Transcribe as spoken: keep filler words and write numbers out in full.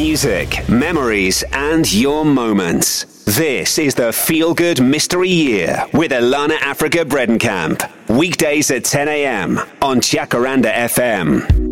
music, memories, and your moments. This is the Feel Good Mystery Year with Alana Africa Bredenkamp. Weekdays at ten a.m. on Jacaranda F M.